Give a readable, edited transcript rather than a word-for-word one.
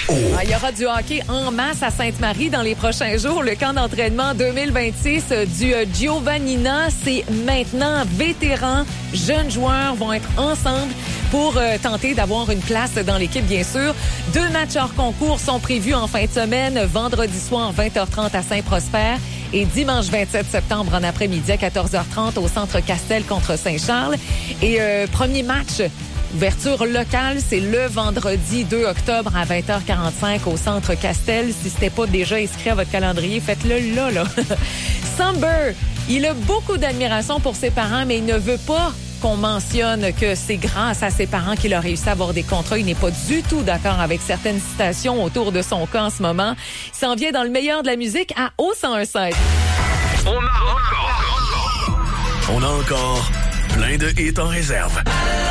Il y aura du hockey en masse à Sainte-Marie dans les prochains jours. Le camp d'entraînement 2026 du Giovannina, c'est maintenant. Vétérans, jeunes joueurs vont être ensemble pour tenter d'avoir une place dans l'équipe, bien sûr. 2 matchs hors concours sont prévus en fin de semaine, vendredi soir 20h30 à Saint-Prosper et dimanche 27 septembre en après-midi à 14h30 au Centre Castel contre Saint-Charles. Et premier match, ouverture locale, c'est le vendredi 2 octobre à 20h45 au Centre Castel. Si c'était pas déjà inscrit à votre calendrier, faites-le là. Samber, il a beaucoup d'admiration pour ses parents, mais il ne veut pas qu'on mentionne que c'est grâce à ses parents qu'il a réussi à avoir des contrats. Il n'est pas du tout d'accord avec certaines citations autour de son cas en ce moment. Il s'en vient dans le meilleur de la musique à O101.5. On a encore plein de hits en réserve.